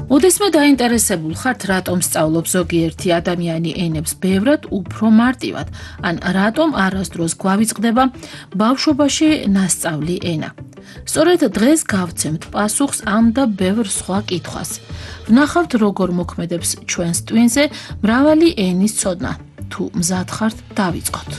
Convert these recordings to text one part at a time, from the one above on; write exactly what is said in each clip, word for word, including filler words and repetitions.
ოდესმე დაინტერესებულ ხართ, რატომ სწავლობს ზოგიერთი ადამიანი ენებს ბევრად უფრო მარტივად, ან რატომ არასდროს გვავიწყდება ბავშვობაში ნასწავლი ენა. სწორედ დღეს გავცემთ პასუხს ამ და ბევრ სხვა კითხვას. ვნახავთ, როგორ მოქმედებს ჩვენს ტვინზე მრავალი ენის ცოდნა. თუ მზად ხართ, დავიწყოთ.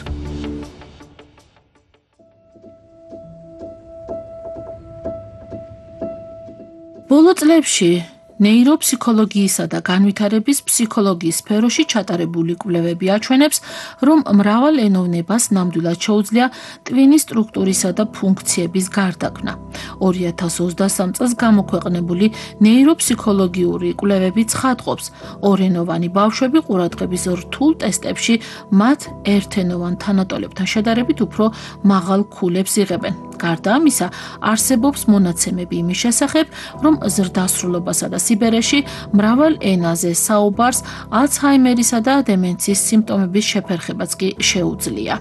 ბოლო წლებში ნეიროფსიქოლოგიისა და განვითარების ფსიქოლოგიის სფეროში ჩატარებული კვლევები აჩვენებს, რომ მრავალ ენოვნებას ნამდვილად შეუძლია ტვინის სტრუქტურისა და ფუნქციების გარდაქმნა. ორი ათას ოცდასამ წელს გამოქვეყნებული ნეიროფსიქოლოგიური კვლევები ცხადყოფს, ორენოვანი ბავშვები ყურადღების რთულ ტესტებში მათ ერთენოვან თანატოლებთან შედარებით უფრო მაღალ ქულებს იღებენ. გარდა ამისა, არსებობს მონაცემები იმის შესახებ, რომ ზრდასრულობასა და სიბერეში მრავალ ენაზე საუბარს ალცჰაიმერისა და დემენციის სიმპტომების შეფერხებაც კი შეუძლია.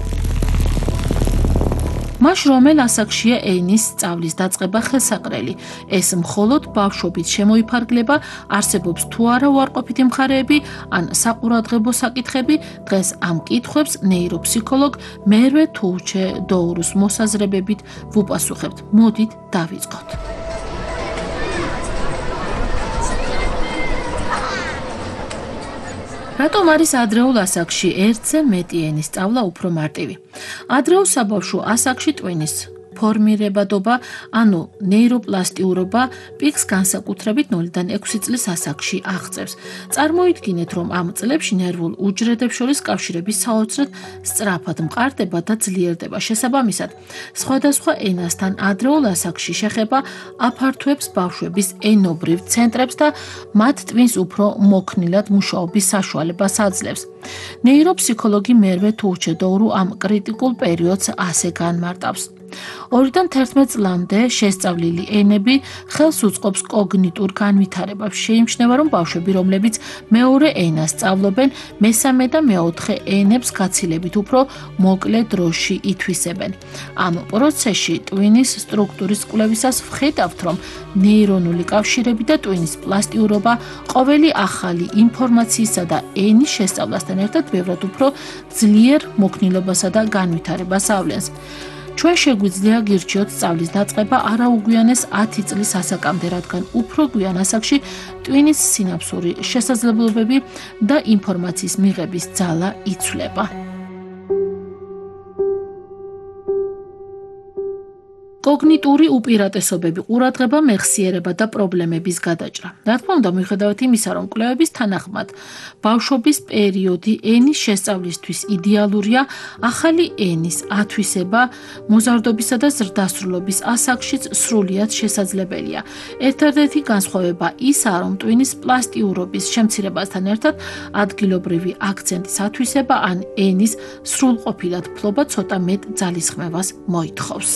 მას რომელ ასაკშია ენის სწავლის დაწყება ხელსაყრელი, ეს მხოლოდ ბავშვობით შემოიფარგლება, არსებობს თუ არა უარყოფითი მხარეები ან საყურადღებო საკითხები, დღეს ამ კითხვებს ნეიროფსიქოლოგ მერვე თურჩე დოურუს მოსაზრებებით ვუპასუხებთ. მოდით დავიწყოთ. რატომ არის ადრეულ ასაკში ერთზე მეტი ენის სწავლა უფრო მარტივი? ადრეულ საბავშვო ასაკში ტვინის ფორმირებადობა, ანუ ნეიროპლასტიურობა პიკს განსაკუთრებით ნულიდან ექვსი წლის ასაკში აღწევს. წარმოიდგინეთ, რომ ამ წლებში ნერვულ უჯრედებს შორის კავშირები საოცრად სწრაფად მყარდება და ძლიერდება. შესაბამისად, სხვადასხვა ენასთან ადრეულ ასაკში შეხება აფართოებს ბავშვების ენობრივ ცენტრებს და მათ ტვინს უფრო მოქნილად მუშაობის საშუალებას აძლევს. ნეიროფსიქოლოგი მერვე თურჩე დოურუ ამ კრიტიკულ პერიოდს ასე განმარტავს. ორიდან თერთმეტ წლამდე შესწავლილი ენები ხელს უწყობს კოგნიტურ განვითარებას. შეიმჩნევა, რომ ბავშვები, რომლებიც მეორე ენას სწავლობენ, მესამე და მეოთხე ენებს გაცილებით უფრო მოკლე დროში ითვისებენ. ამ პროცესში ტვინის სტრუქტურის კვლევისას ვხედავთ, რომ ნეირონული კავშირები და ტვინის პლასტიურობა ყოველი ახალი ინფორმაციისა და ენის შესწავლასთან ერთად ბევრად უფრო ძლიერ მოქნილობასა და განვითარებას ავლენს. ჩვენ შეგვიძლია გირჩიოთ სწავლის დაწყება არაუგვიანეს ათი წლის ასაკამდე, რადგან უფრო გვიან ასაკში ტვინის სინაფსური შესაძლებლობები და ინფორმაციის მიღების ძალა იცვლება. კოგნიტური უპირატესობები, ყურადღება, მეხსიერება და პრობლემების გადაჭრა. რა თქმა უნდა, მიუხედავად იმისა, რომ კვლევების თანახმად ბავშვობის პერიოდი ენის შესწავლისთვის იდეალურია, ახალი ენის ათვისება მოზარდობისა და ზრდასრულობის ასაკშიც სრულიად შესაძლებელია. ერთადერთი განსხვავება ისაა, რომ ტვინის პლასტიურობის შემცირებასთან ერთად ადგილობრივი აქცენტის ათვისება ან ენის სრულყოფილად ფლობა ცოტა მეტ ძალისხმევას მოითხოვს.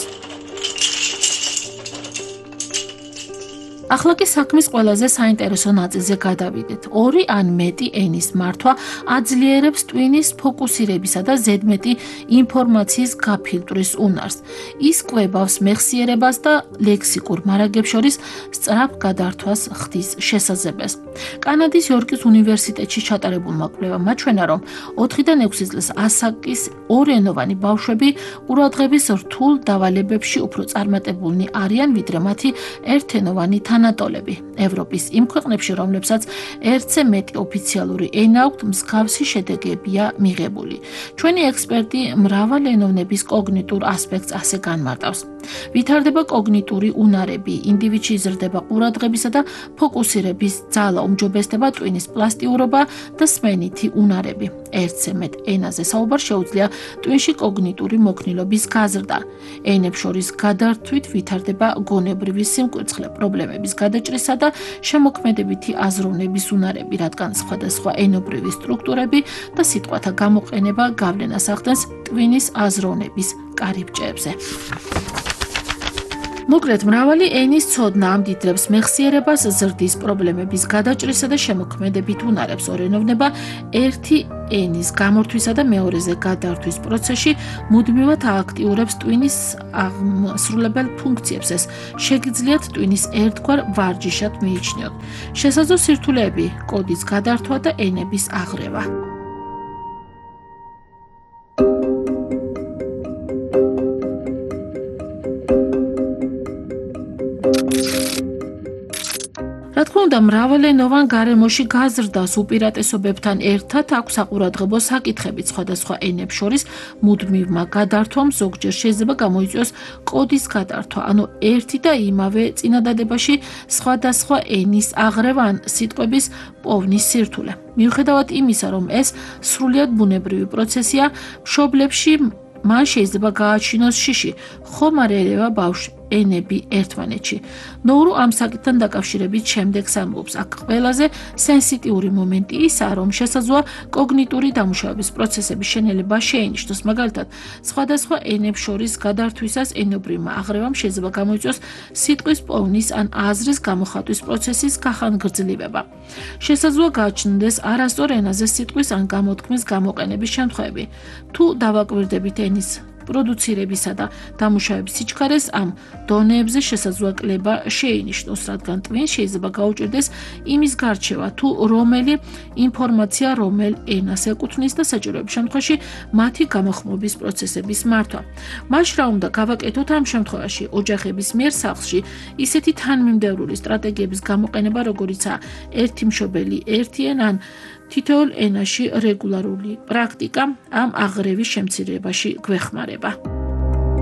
ახლა კი საქმის ყველაზე საინტერესო ნაწილზე გადავიდეთ. ორი ან მეტი ენის მართვა აძლიერებს ტვინის ფოკუსირებისა და ზედმეტი ინფორმაციის გაფილტვრის უნარს. ის კვებავს მეხსიერებას და ლექსიკურ მარაგებს შორის სწრაფ გადართვას ხდის შესაძლებელს. კანადის იორკის უნივერსიტეტში ჩატარებულმა კვლევამ აჩვენა, რომ ოთხიდან ექვსი წლის ასაკის ორენოვანი ბავშვები ყურადღების რთულ დავალებებში უფრო წარმატებულნი არიან, ვიდრე მათი ერთენოვანი თანატოლები. ევროპის იმ ქვეყნებში, რომლებსაც ერთზე მეტი ოფიციალური ენა აქვთ, მსგავსი შედეგებია მიღებული. ჩვენი ექსპერტი მრავალ ენოვნების კოგნიტურ ასპექტს ასე განმარტავს. ვითარდება კოგნიტური უნარები, ინდივიდში იზრდება ყურადღებისა და ფოკუსირების ძალა, უმჯობესდება ტვინის პლასტიურობა და სმენითი უნარები. ერთზე მეტ ენაზე საუბარ შეუძლია ტვინში კოგნიტური მოქნილობის გაზრდა. ენებს შორის გადართვით ვითარდება გონებრივი სიმკვირცხლე, პრობლემების გადაჭრისა და შემოქმედებითი აზროვნების უნარები, რადგან სხვადასხვა ენობრივი სტრუქტურები და სიტყვათა გამოყენება გავლენას ახდენს ტვინის აზროვნების კარიბჭეებზე. მოკლედ, მრავალი ენის ცოდნა ამდიდრებს მეხსიერებას, ზრდის პრობლემების გადაჭრისა და შემოქმედებით უნარებს. ორენოვნება ერთი ენის გამორთვისა და მეორეზე გადართვის პროცესში მუდმივად ააქტიურებს ტვინის აღმასრულებელ ფუნქციებს. ეს შეგიძლიათ ტვინის ერთგვარ ვარჯიშად მიიჩნიოთ. შესაძლო სირთულეები, კოდის გადართვა და ენების აღრევა. რა თქმა უნდა, მრავალენოვან გარემოში გაზრდას უპირატესობებთან ერთად აქვს საყურადღებო საკითხებით. სხვადასხვა ენებს შორის მუდმივმა გადართვამ ზოგჯერ შეიძლება გამოიწვიოს კოდის გადართვა, ანუ ერთი და იმავე წინადადებაში სხვადასხვა ენის აღრევა ან სიტყვების პოვნის სირთულე. მიუხედავად იმისა, რომ ეს სრულიად ბუნებრივი პროცესია, მშობლებში მან შეიძლება გააჩინოს შიში, ხომ არ ერევა ბავშვს ენები ერთმანეთში. ნოურუ ამ საკითხთან დაკავშირებით შემდეგს ამბობს. აქ ყველაზე სენსიტიური მომენტი ისაა, რომ შესაძლოა კოგნიტური დამუშავების პროცესების შენელება შეინიშნოს. მაგალითად, სხვადასხვა ენებს შორის გადართვისას ენობრივმა აღრევამ შეიძლება გამოიწვიოს სიტყვის პოვნის ან აზრის გამოხატვის პროცესის გახანგრძლივება. შესაძლოა გააჩნდეს არასწორ ენაზე სიტყვის ან გამოთქმის გამოყენების შემთხვევები. თუ დავაკვირდებით ენის პროდუცირებისა და დამუშავების სიჩქარეს, ამ დონეებზე შესაძლოა კლება შეინიშნოს, რადგან ტვინს შეიძლება გაუჭირდეს იმის გარჩევა, თუ რომელი ინფორმაცია რომელ ენას ეკუთვნის და საჭიროების შემთხვევაში მათი გამოხმობის პროცესების მართვა. მაშ რა უნდა გავაკეთოთ ამ შემთხვევაში? ოჯახების მიერ სახლში ისეთი თანმიმდევრული სტრატეგიების გამოყენება, როგორიცაა ერთი მშობელი, ერთი ენა ან თითოეულ ენაში რეგულარული პრაქტიკა ამ აღრევის შემცირებაში გვეხმარება.